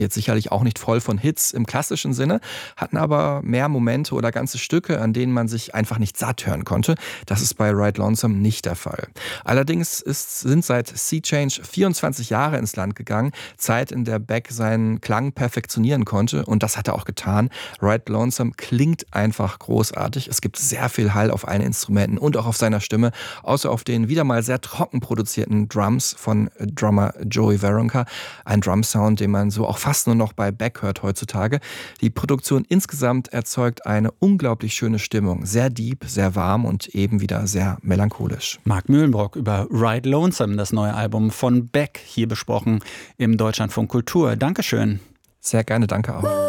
Jetzt sicherlich auch nicht voll von Hits im klassischen Sinne, hatten aber mehr Momente oder ganze Stücke, an denen man sich einfach nicht satt hören konnte. Das ist bei Ride Lonesome nicht der Fall. Allerdings sind seit Sea Change 24 Jahre ins Land gegangen, Zeit, in der Beck seinen Klang perfektionieren konnte, und das hat er auch getan. Ride Lonesome klingt einfach großartig. Es gibt sehr viel Hall auf allen Instrumenten und auch auf seiner Stimme, außer auf den wieder mal sehr trocken produzierten Drums von Drummer Joey Waronker. Ein Drum-Sound, den man so auch fast nur noch bei Beck hört heutzutage. Die Produktion insgesamt erzeugt eine unglaublich schöne Stimmung. Sehr deep, sehr warm und eben wieder sehr melancholisch. Marc Mühlenbrock über Ride Lonesome, das neue Album von Beck, hier besprochen im Deutschlandfunk Kultur. Dankeschön. Sehr gerne, danke auch.